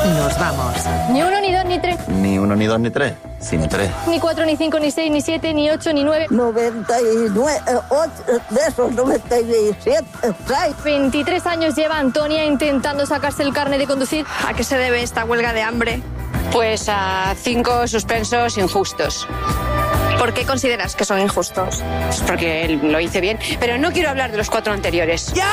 nos vamos. Ni 1, ni 2, ni 3. Ni 1, ni 2, ni 3. Sin 3. Ni 4, ni 5, ni 6, ni 7, ni 8, ni 9. 99, 8 de esos 97, 23 años lleva Antonia intentando sacarse el carnet de conducir. ¿A qué se debe esta huelga de hambre? Pues a 5 suspensos injustos. ¿Por qué consideras que son injustos? Pues porque él lo hice bien. Pero no quiero hablar de los 4 anteriores.